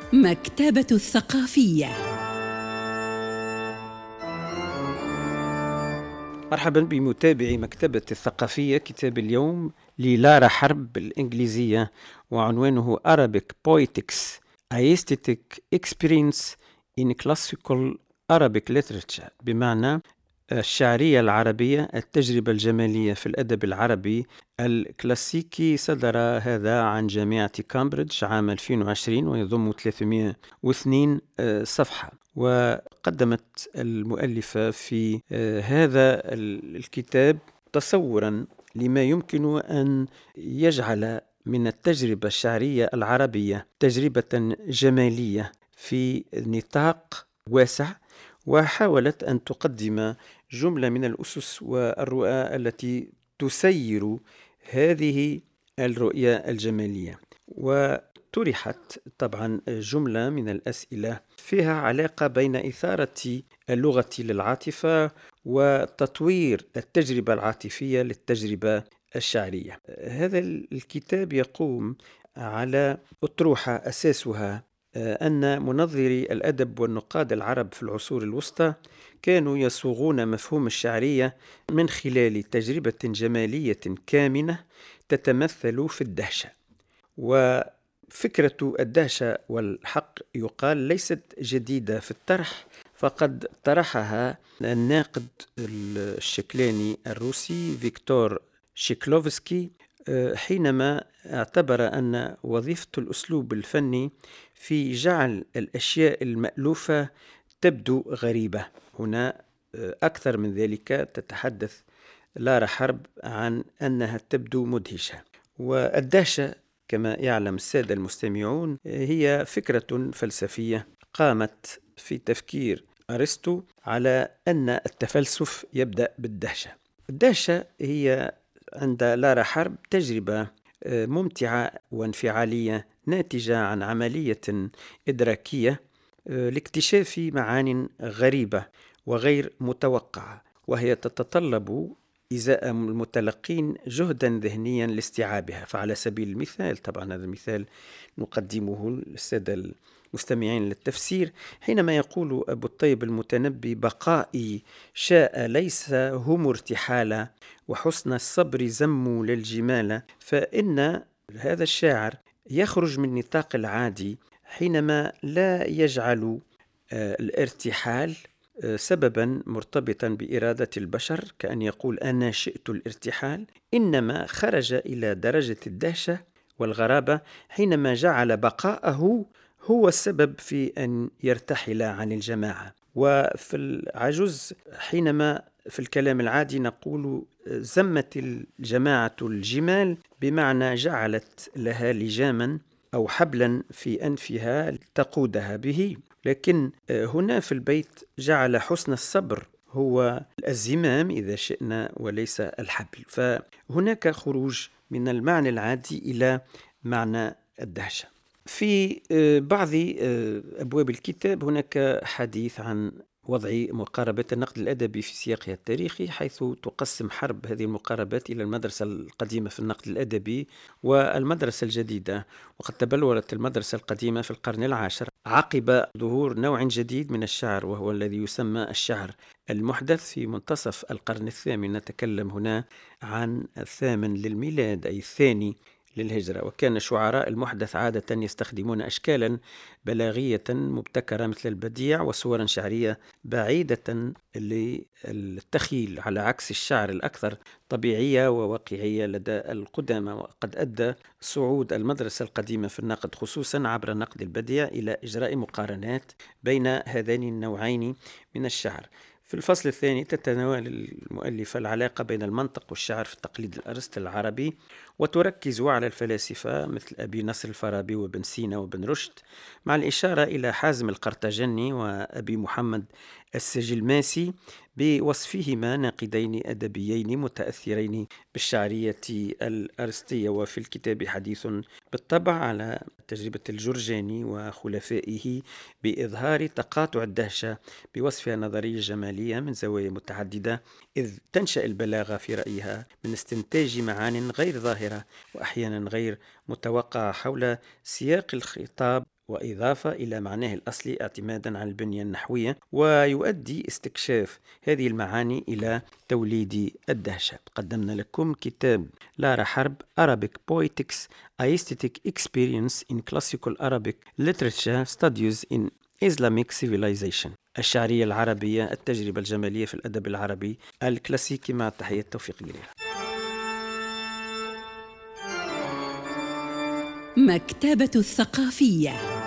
مكتبة الثقافية. مرحبا بمتابعي مكتبة الثقافية. كتاب اليوم للارا حرب بالإنجليزية، وعنوانه Arabic Poetics: Aesthetic Experience in Classical Arabic Literature، بمعنى الشعرية العربية، التجربة الجمالية في الأدب العربي الكلاسيكي. صدر هذا عن جامعة كامبريدج عام 2020 ويضم 302 صفحة. وقدمت المؤلفة في هذا الكتاب تصورا لما يمكن أن يجعل من التجربة الشعرية العربية تجربة جمالية في نطاق واسع، وحاولت أن تقدم جملة من الأسس والرؤى التي تسير هذه الرؤية الجمالية. وطرحت طبعا جملة من الأسئلة فيها علاقة بين إثارة اللغة للعاطفة وتطوير التجربة العاطفية للتجربة الشعرية. هذا الكتاب يقوم على أطروحة أساسها أن منظري الأدب والنقاد العرب في العصور الوسطى كانوا يصوغون مفهوم الشعرية من خلال تجربة جمالية كامنة تتمثل في الدهشة. وفكرة الدهشة والحق يقال ليست جديدة في الطرح، فقد طرحها الناقد الشكلاني الروسي فيكتور شيكلوفسكي حينما اعتبر أن وظيفة الأسلوب الفني في جعل الأشياء المألوفة تبدو غريبة. هنا أكثر من ذلك تتحدث لارا حرب عن أنها تبدو مدهشة. والدهشة كما يعلم السادة المستمعون هي فكرة فلسفية قامت في تفكير أرسطو على أن التفلسف يبدأ بالدهشة. الدهشة هي عند لارا حرب تجربة ممتعة وانفعالية ناتجة عن عملية إدراكية لاكتشاف معان غريبة وغير متوقعة، وهي تتطلب إزاء المتلقين جهدا ذهنيا لاستيعابها. فعلى سبيل المثال، طبعا هذا المثال نقدمه للسادة المستمعين للتفسير، حينما يقول أبو الطيب المتنبي: بقائي شاء ليس هم ارتحالا، وحسن الصبر زم للجمال. فإن هذا الشاعر يخرج من نطاق العادي حينما لا يجعل الارتحال سببا مرتبطا بإرادة البشر، كأن يقول أنا شئت الارتحال، إنما خرج إلى درجة الدهشة والغرابة حينما جعل بقاءه هو السبب في أن يرتحل عن الجماعة. وفي العجز حينما في الكلام العادي نقول زمت الجماعة الجمال، بمعنى جعلت لها لجاما أو حبلا في أنفها تقودها به. لكن هنا في البيت جعل حسن الصبر هو الزمام إذا شئنا وليس الحبل. فهناك خروج من المعنى العادي إلى معنى الدهشة. في بعض أبواب الكتاب هناك حديث عن وضع مقاربات النقد الأدبي في سياقها التاريخي، حيث تقسم حرب هذه المقاربات إلى المدرسة القديمة في النقد الأدبي والمدرسة الجديدة. وقد تبلورت المدرسة القديمة في القرن العاشر عقب ظهور نوع جديد من الشعر، وهو الذي يسمى الشعر المحدث في منتصف القرن الثامن. نتكلم هنا عن الثامن للميلاد، أي الثاني للهجرة. وكان شعراء المحدث عادة يستخدمون أشكالا بلاغية مبتكرة مثل البديع وصورا شعرية بعيدة للتخيل، على عكس الشعر الأكثر طبيعية وواقعية لدى القدامى. وقد أدى صعود المدرسة القديمة في النقد خصوصا عبر نقد البديع إلى إجراء مقارنات بين هذين النوعين من الشعر. في الفصل الثاني تتناول المؤلفة العلاقة بين المنطق والشعر في التقليد الأرسطي العربي، وتركز على الفلاسفة مثل أبي نصر الفارابي وابن سينا وابن رشد، مع الإشارة إلى حازم القرطاجني وأبي محمد السجلماسي بوصفهما ناقدين أدبيين متأثرين بالشعرية الأرسطية. وفي الكتاب حديث بالطبع على تجربة الجرجاني وخلفائه بإظهار تقاطع الدهشة بوصفها نظرية جمالية من زوايا متعددة، إذ تنشأ البلاغة في رأيها من استنتاج معان غير ظاهرة وأحيانا غير متوقعة حول سياق الخطاب وإضافة إلى معناه الأصلي اعتمادا على البنية النحوية، ويؤدي استكشاف هذه المعاني إلى توليد الدهشة. قدمنا لكم كتاب لارا حرب Arabic Poetics Aesthetic Experience in Classical Arabic Literature Studies in Islamic Civilization، الشعرية العربية، التجربة الجمالية في الأدب العربي الكلاسيكي، مع التحية توفيق جريرة. مكتبة الثقافية.